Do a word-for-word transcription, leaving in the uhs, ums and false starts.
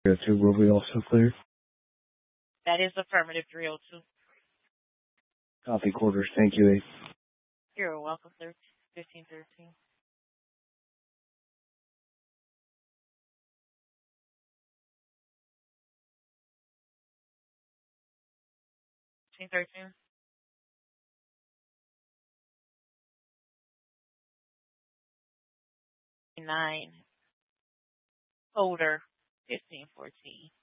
three oh two, were we also clear? That is affirmative, three oh two. Copy quarters. Thank you, eight. You're welcome, sir. fifteen thirteen. fifteen thirteen. Nine. Holder. fifteen fourteen.